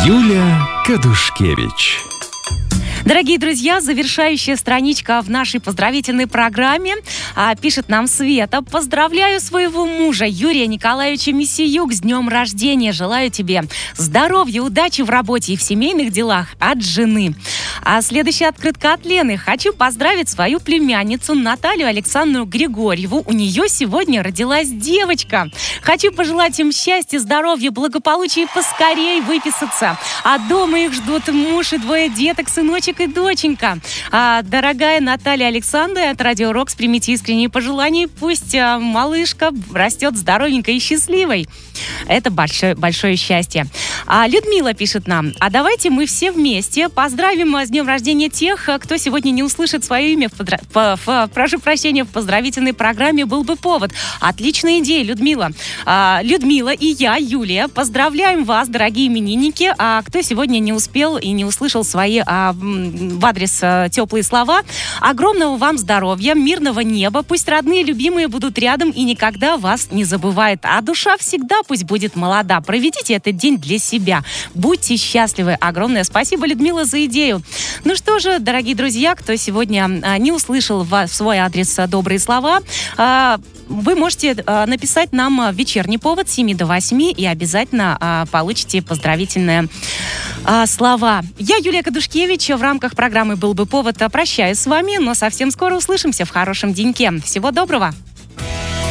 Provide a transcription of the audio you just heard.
Юлия Кадушкевич. Дорогие друзья, завершающая страничка в нашей поздравительной программе. Пишет нам Света. Поздравляю своего мужа Юрия Николаевича Мисиюк с днем рождения. Желаю тебе здоровья, удачи в работе и в семейных делах от жены. Следующая открытка от Лены. Хочу поздравить свою племянницу Наталью Александровну Григорьеву. У нее сегодня родилась девочка. Хочу пожелать им счастья, здоровья, благополучия и поскорее выписаться. А дома их ждут муж и двое деток, сыночек и доченька. Дорогая Наталья Александровна, от Радио Рокс примите искренние пожелания. Пусть малышка растет здоровенькой и счастливой. Это большое счастье. Людмила пишет нам. Давайте мы все вместе поздравим с днем рождения тех, кто сегодня не услышит свое имя прошу прощения, в поздравительной программе «Был бы повод». Отличная идея, Людмила. Людмила и я, Юлия, поздравляем вас, дорогие именинники. Кто сегодня не успел и не услышал свои в адрес теплые слова. Огромного вам здоровья, мирного неба. Пусть родные, любимые будут рядом и никогда вас не забывают. А душа всегда пусть будет молода. Проведите этот день для себя. Будьте счастливы. Огромное спасибо, Людмила, за идею. Ну что же, дорогие друзья, кто сегодня не услышал в свой адрес добрые слова, вы можете написать нам вечерний повод с 7 до 8 и обязательно получите поздравительные слова. Я, Юлия Кадушкевич, в рамках программы «Был бы повод» прощаюсь с вами, но совсем скоро услышимся в хорошем деньке. Всего доброго!